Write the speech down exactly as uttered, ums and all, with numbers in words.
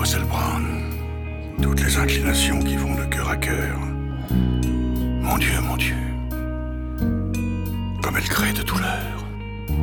Russell Brown. Toutes les inclinations qui vont de cœur à cœur. Mon Dieu, mon Dieu. Comme elle crée de douleur.